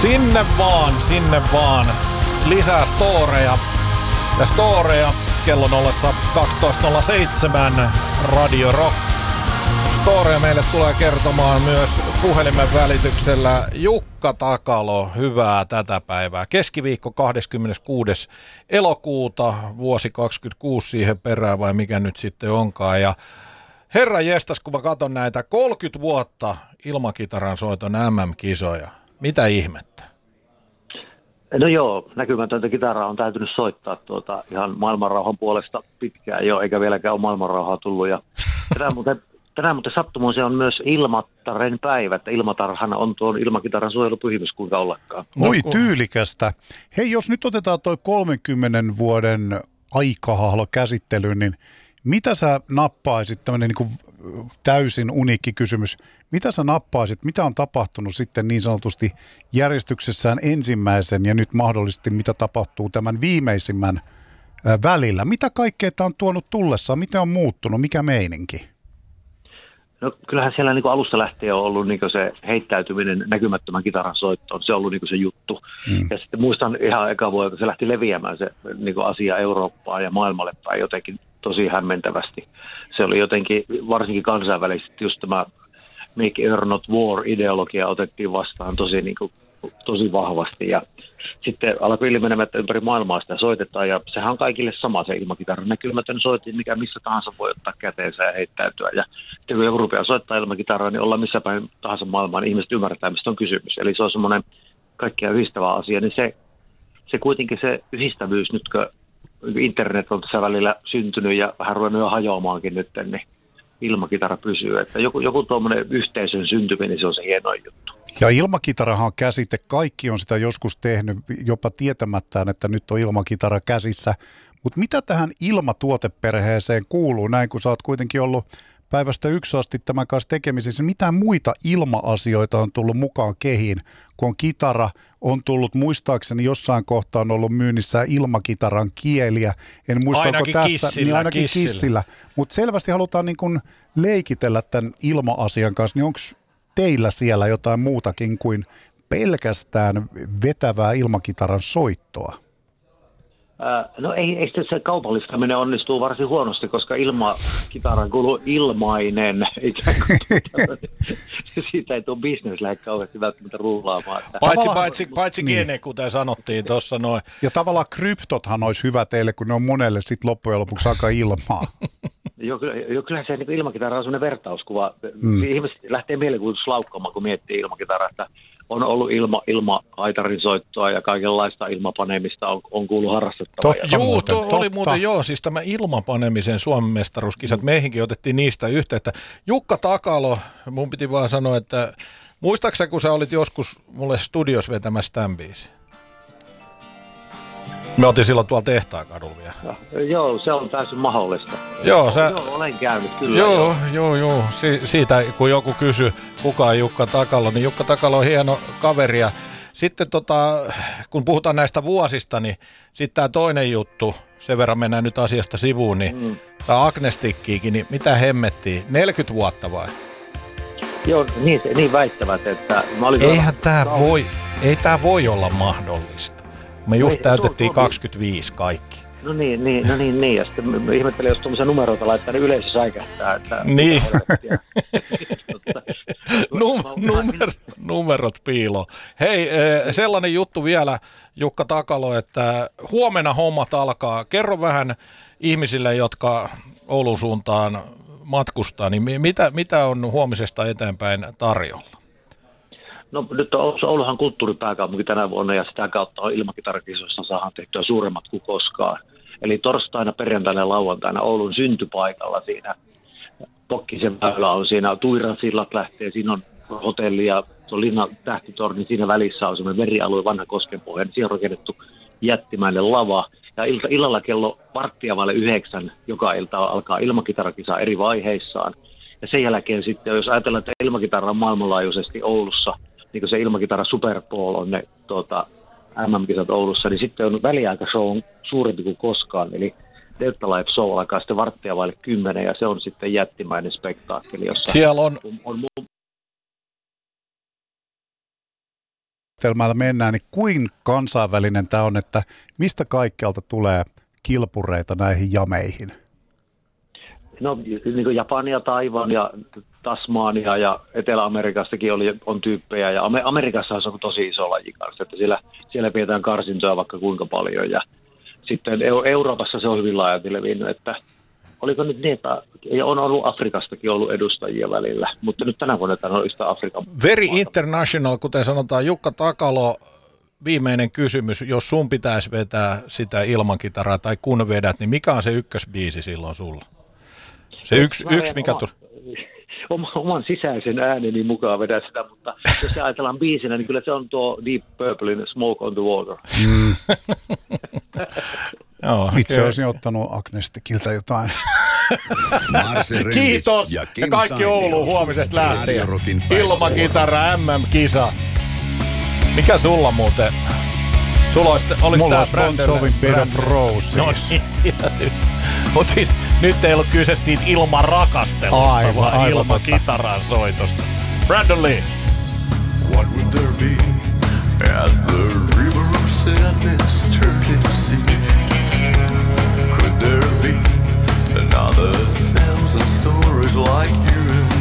Sinne vaan. Lisää storeja. Ja storeja kello 12.07 Radio Rock. Storeja meille tulee kertomaan myös puhelimen välityksellä Jukka Takalo. Hyvää tätä päivää. Keskiviikko 26. elokuuta, vuosi 26 siihen perään vai mikä nyt sitten onkaan. Ja herra jestas, kun mä katson näitä 30 vuotta ilmakitaran soiton MM-kisoja. Mitä ihmettä? No joo, näkymätöntä kitaraa on täytynyt soittaa ihan maailmanrauhan puolesta pitkään jo, eikä vieläkään ole maailmanrauhaa tullut. Ja tänään muuten sattumoin se on myös Ilmataren päivä, että Ilmatarhan on tuon ilmakitaran suojelupyhimys, kuinka ollakaan. Oi, tyylikästä. Hei, jos nyt otetaan toi 30 vuoden aikahahlo käsittelyyn, niin mitä sä nappaisit, tämmöinen niin kuin täysin uniikki kysymys, mitä sä nappaisit, mitä on tapahtunut sitten niin sanotusti järjestyksessään ensimmäisen ja nyt mahdollisesti mitä tapahtuu tämän viimeisimmän välillä? Mitä kaikkea tämä on tuonut tullessaan, miten on muuttunut, mikä meininki? No kyllähän siellä niin kuin alusta lähtien on ollut niin kuin se heittäytyminen näkymättömän kitaran soittoon, se on ollut niin kuin se juttu. Ja sitten muistan ihan eka vuonna, kun se lähti leviämään se niin kuin asia Eurooppaan ja maailmalle päin jotenkin tosi hämmentävästi. Se oli jotenkin, varsinkin kansainvälisesti, just tämä Make Air Not War-ideologia otettiin vastaan tosi vahvasti. Ja sitten alkoi ilmenemään, että ympäri maailmaa sitä soitetaan, ja sehän on kaikille sama se ilmakitaran näkymätön soitin, mikä missä tahansa voi ottaa käteensä ja heittäytyä. Ja sitten kun joku rupeaa soittaa ilmakitaraa, niin ollaan missä päin tahansa maailmaa, niin ihmiset ymmärtää, mistä on kysymys. Eli se on semmoinen kaikkia yhdistävä asia, niin se kuitenkin se yhdistävyys, nyt kun internet on tässä välillä syntynyt ja vähän ruvennut jo hajoamaankin nyt, niin ilmakitara pysyy. Että joku tuommoinen yhteisön syntyminen, se on se hieno juttu. Ja ilmakitarahan on käsite, kaikki on sitä joskus tehnyt jopa tietämättään, että nyt on ilmakitara käsissä. Mutta mitä tähän ilmatuoteperheeseen kuuluu, näin kun sä oot kuitenkin ollut päivästä 1 asti tämän kanssa tekemisissä, mitä muita ilma-asioita on tullut mukaan kehiin, kun on kitara, on tullut muistaakseni jossain kohtaa on ollut myynnissä ilmakitaran kieliä, en muista ainakin onko tässä, kissillä, niin ainakin kissillä. Mutta selvästi halutaan niin kun leikitellä tämän ilma-asian kanssa, niin onko teillä siellä jotain muutakin kuin pelkästään vetävää ilmakitaran soittoa? No ei se kaupallistaminen onnistuu varsin huonosti, koska ilmakitaran kuuluu ilmainen, ikään kuin siitä ei tule business lähde kauheasti välttämättä rullaamaan. Paitsi gene, kuten sanottiin tuossa noin. Ja tavallaan kryptothan olisi hyvä teille, kun ne on monelle sitten loppujen lopuksi aika ilmaa. Joo, kyllähän se niin ilmakitara on sellainen vertauskuva. Ihmiset lähtee mielikuvitus laukkaamaan, kun miettii ilmakitaraa, että on ollut ilma-aitarin soittoa ja kaikenlaista ilmapanemista on kuullut harrastettavaa. Oli muuten siis tämä ilmapanemisen Suomen mestaruuskisat. Meihinkin otettiin niistä yhteyttä. Jukka Takalo, mun piti vaan sanoa, että muistaaksä, kun sä olit joskus mulle studios vetämässä tämän biisin? Me oltiin silloin tuolla Tehtaankadulla vielä. Joo, se on täysin mahdollista. Joo, olen käynyt kyllä. Joo. Siitä kun joku kysyy, kuka on Jukka Takalo, niin Jukka Takalo on hieno kaveri. Ja sitten kun puhutaan näistä vuosista, niin sitten tämä toinen juttu, sen verran mennään nyt asiasta sivuun, niin tämä Agnestikkiikin, niin mitä hemmettiin? 40 vuotta vai? Joo, niin väittävät, että mä olin... Ei tämä voi olla mahdollista. Me just täytettiin 25 kaikki. No niin. Ja sitten mä ihmettelin, jos tuollaisia numeroita laittaa, niin yleisö säikähtää. Että niin. Numerot piilo. Hei, sellainen juttu vielä, Jukka Takalo, että huomenna hommat alkaa. Kerro vähän ihmisille, jotka Oulun suuntaan matkustaa, niin mitä on huomisesta eteenpäin tarjolla? No nyt on Ouluhan kulttuuripääkaupunki tänä vuonna ja sitä kautta on ilmakitarakisoissa saadaan tehtyä suuremmat kuin koskaan. Eli torstaina, perjantaina ja lauantaina Oulun syntypaikalla siinä Pokkisen väylä on siinä, Tuiran sillat lähtee, siinä on hotelli ja se on Linnan tähtitorni, siinä välissä on semmoinen merialue, vanha koskenpohja, niin siihen on rakennettu jättimäinen lava. Ja illalla kello 8:45 joka ilta alkaa ilmakitarakisa eri vaiheissaan. Ja sen jälkeen sitten, jos ajatellaan, että ilmakitara on maailmanlaajuisesti Oulussa, niin kuin se ilmakitara Super Bowl on ne MM-kisat Oulussa, niin sitten on väliaikashow on suurempi kuin koskaan, eli Delta Life Show alkaa sitten 9:45 ja se on sitten jättimäinen spektaakkeli, jossa siellä on yhdistelmällä mennään, niin kuinka kansainvälinen tämä on, että mistä kaikkialta tulee kilpureita näihin jameihin? No niin kuin Japania, Taiwan ja Tasmania ja Etelä-Amerikastakin on tyyppejä ja Amerikassa on tosi iso laji kanssa, että siellä pidetään karsintoja vaikka kuinka paljon ja sitten Euroopassa se on hyvin laajalti levinnyt, että oliko nyt niin, että on ollut Afrikastakin ollut edustajia välillä, mutta nyt tänä vuonna tämä on yhtä Afrikan. Very international, kuten sanotaan. Jukka Takalo, viimeinen kysymys. Jos sun pitäisi vetää sitä ilmankitaraa tai kun vedät, niin mikä on se ykkösbiisi silloin sulla? Se yksi mikä oman sisäisen ääneni mukaan vedä sitä, mutta jos ajatellaan biisinä, niin kyllä se on tuo Deep Purplein Smoke on the Water. Itse olisin ottanut Agnestikiltä jotain. Kiitos! Ja kaikki Ouluun huomisesta lähtien. Ilmakitara MM-kisa. Mikä sulla muuten? Mulla olisi Bon Jovin Bed of Roses. No niin, tietysti. Mutta siis nyt ei ollut kyse siitä ilman rakastelusta, vaan ilman kitaran soitosta. Brandon Lee. What would there be as the river of sadness turned its